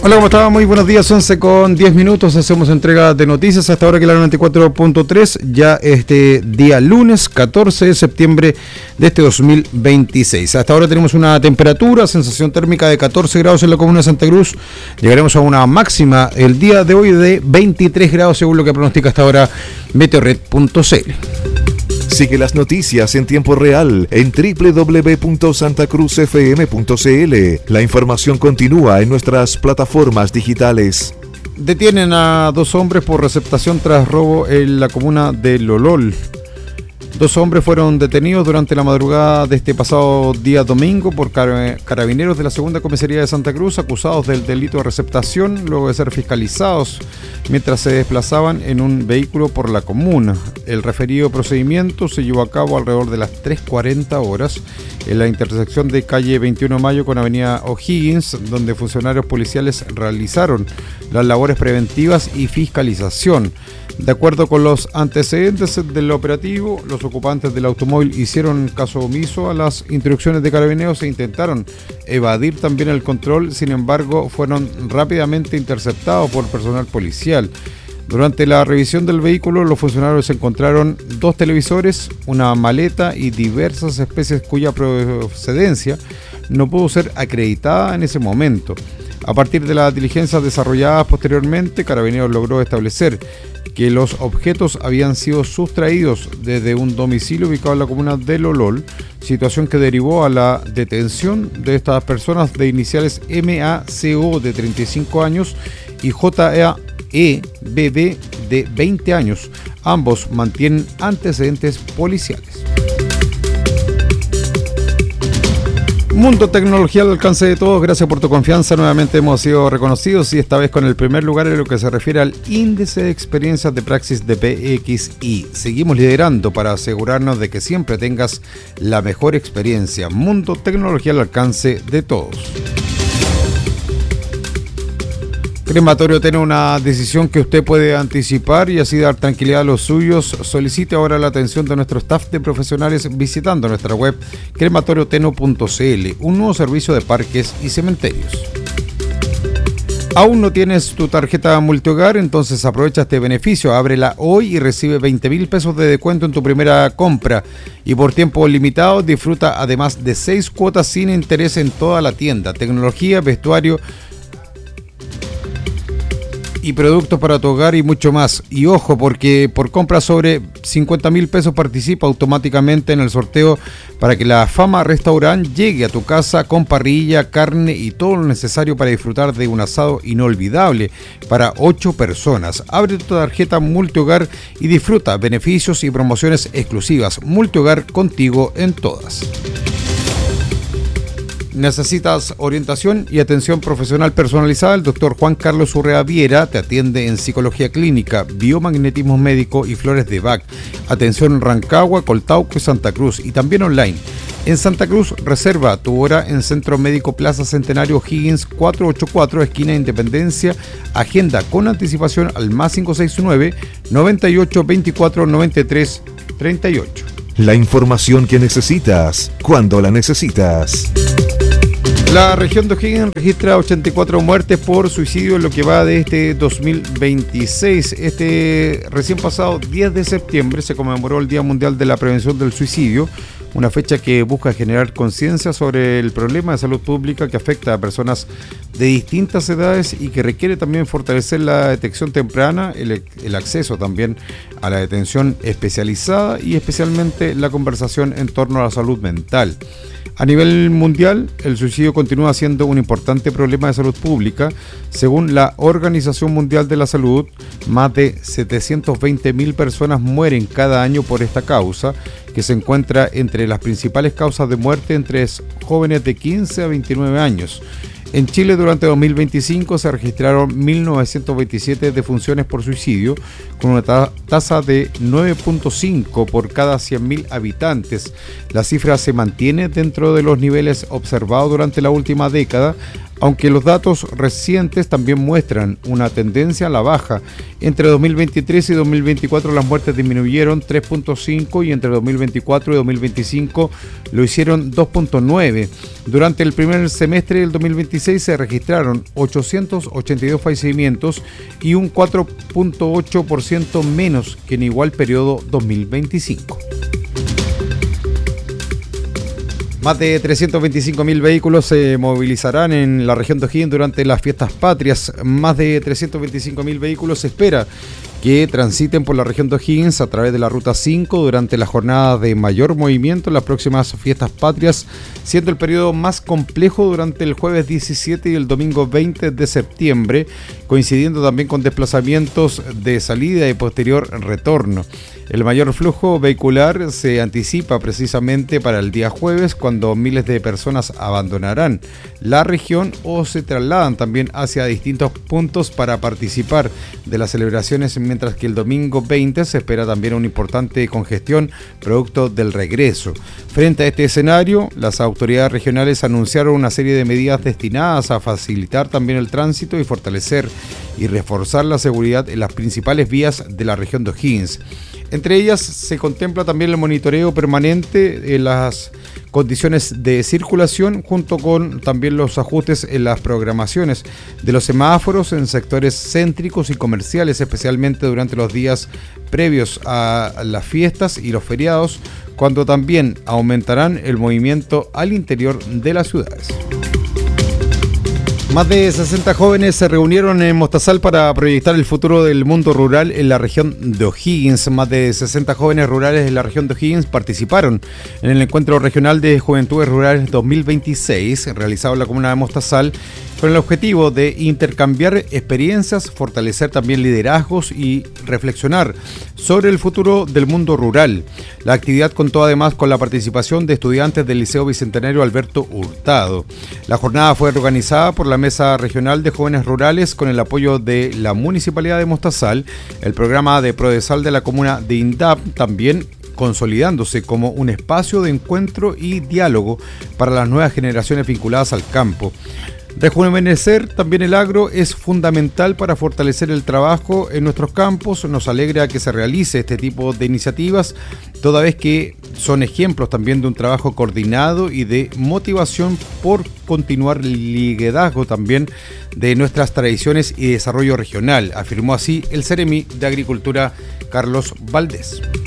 Hola, ¿cómo están? Muy buenos días, 11:10. Hacemos entrega de noticias hasta ahora que la 94.3, ya este día lunes 14 de septiembre de este 2026. Hasta ahora tenemos una temperatura, sensación térmica de 14 grados en la comuna de Santa Cruz. Llegaremos a una máxima el día de hoy de 23 grados según lo que pronostica hasta ahora meteorred.cl. Sigue las noticias en tiempo real en www.santacruzfm.cl. La información continúa en nuestras plataformas digitales. Detienen a 2 hombres por receptación tras robo en la comuna de Lolol. 2 hombres fueron detenidos durante la madrugada de este pasado día domingo por carabineros de la segunda comisaría de Santa Cruz, acusados del delito de receptación luego de ser fiscalizados mientras se desplazaban en un vehículo por la comuna. El referido procedimiento se llevó a cabo alrededor de las 3:40 horas en la intersección de calle 21 de Mayo con avenida O'Higgins, donde funcionarios policiales realizaron las labores preventivas y fiscalización. De acuerdo con los antecedentes del operativo, los ocupantes del automóvil hicieron caso omiso a las instrucciones de carabineros e intentaron evadir también el control. Sin embargo, fueron rápidamente interceptados por personal policial. Durante la revisión del vehículo, los funcionarios encontraron 2 televisores, una maleta y diversas especies cuya procedencia no pudo ser acreditada en ese momento. A partir de las diligencias desarrolladas posteriormente, Carabineros logró establecer que los objetos habían sido sustraídos desde un domicilio ubicado en la comuna de Lolol, situación que derivó a la detención de estas personas de iniciales MACO de 35 años y JEBB de 20 años. Ambos mantienen antecedentes policiales. Mundo Tecnología al alcance de todos, gracias por tu confianza. Nuevamente hemos sido reconocidos y esta vez con el primer lugar en lo que se refiere al índice de experiencias de Praxis de PXI. Seguimos liderando para asegurarnos de que siempre tengas la mejor experiencia. Mundo Tecnología al alcance de todos. Crematorio tiene una decisión que usted puede anticipar y así dar tranquilidad a los suyos. Solicite ahora la atención de nuestro staff de profesionales visitando nuestra web crematorioteno.cl, un nuevo servicio de parques y cementerios. ¿Aún no tienes tu tarjeta multihogar? Entonces aprovecha este beneficio, ábrela hoy y recibe 20,000 pesos de descuento en tu primera compra. Y por tiempo limitado disfruta además de 6 cuotas sin interés en toda la tienda, tecnología, vestuario y productos para tu hogar y mucho más. Y ojo, porque por compra sobre 50,000 pesos participa automáticamente en el sorteo para que la Fama Restaurant llegue a tu casa con parrilla, carne y todo lo necesario para disfrutar de un asado inolvidable para 8 personas. Abre tu tarjeta multihogar y disfruta beneficios y promociones exclusivas. Multihogar, contigo en todas. ¿Necesitas orientación y atención profesional personalizada? El doctor Juan Carlos Urrea Viera te atiende en psicología clínica, biomagnetismo médico y flores de Bach. Atención en Rancagua, Coltauco y Santa Cruz y también online. En Santa Cruz, reserva tu hora en Centro Médico Plaza Centenario Higgins 484, esquina Independencia. Agenda con anticipación al +569 98 24 93 38. La información que necesitas, cuando la necesitas. La región de O'Higgins registra 84 muertes por suicidio en lo que va de este 2026. Este recién pasado 10 de septiembre se conmemoró el Día Mundial de la Prevención del Suicidio, una fecha que busca generar conciencia sobre el problema de salud pública que afecta a personas de distintas edades y que requiere también fortalecer la detección temprana, el acceso también a la detención especializada y especialmente la conversación en torno a la salud mental. A nivel mundial, el suicidio continúa siendo un importante problema de salud pública. Según la Organización Mundial de la Salud, más de 720,000 personas mueren cada año por esta causa, que se encuentra entre las principales causas de muerte entre jóvenes de 15 a 29 años. En Chile durante 2025 se registraron 1.927 defunciones por suicidio, con una tasa de 9.5 por cada 100.000 habitantes. La cifra se mantiene dentro de los niveles observados durante la última década, aunque los datos recientes también muestran una tendencia a la baja. Entre 2023 y 2024 las muertes disminuyeron 3.5 y entre 2024 y 2025 lo hicieron 2.9. Durante el primer semestre del 2026 se registraron 882 fallecimientos y un 4.8% menos que en igual periodo 2025. Más de 325.000 vehículos se movilizarán en la región de O'Higgins durante las fiestas patrias. Más de 325.000 vehículos se espera que transiten por la región de O'Higgins a través de la Ruta 5 durante las jornadas de mayor movimiento en las próximas fiestas patrias, siendo el periodo más complejo durante el jueves 17 y el domingo 20 de septiembre, coincidiendo también con desplazamientos de salida y posterior retorno. El mayor flujo vehicular se anticipa precisamente para el día jueves, cuando miles de personas abandonarán la región o se trasladan también hacia distintos puntos para participar de las celebraciones, mientras que el domingo 20 se espera también una importante congestión producto del regreso. Frente a este escenario, las autoridades regionales anunciaron una serie de medidas destinadas a facilitar también el tránsito y fortalecer y reforzar la seguridad en las principales vías de la región de O'Higgins. Entre ellas se contempla también el monitoreo permanente de las condiciones de circulación, junto con también los ajustes en las programaciones de los semáforos en sectores céntricos y comerciales, especialmente durante los días previos a las fiestas y los feriados, cuando también aumentarán el movimiento al interior de las ciudades. Más de 60 jóvenes se reunieron en Mostazal para proyectar el futuro del mundo rural en la región de O'Higgins. Más de 60 jóvenes rurales en la región de O'Higgins participaron en el Encuentro Regional de Juventudes Rurales 2026, realizado en la comuna de Mostazal, con el objetivo de intercambiar experiencias, fortalecer también liderazgos y reflexionar sobre el futuro del mundo rural. La actividad contó además con la participación de estudiantes del Liceo Bicentenario Alberto Hurtado. La jornada fue organizada por la Mesa Regional de Jóvenes Rurales con el apoyo de la Municipalidad de Mostazal, el programa de Prodesal de la comuna de INDAP, también consolidándose como un espacio de encuentro y diálogo para las nuevas generaciones vinculadas al campo. Rejuvenecer también el agro es fundamental para fortalecer el trabajo en nuestros campos. Nos alegra que se realice este tipo de iniciativas, toda vez que son ejemplos también de un trabajo coordinado y de motivación por continuar el liderazgo también de nuestras tradiciones y desarrollo regional, afirmó así el Seremi de Agricultura Carlos Valdés.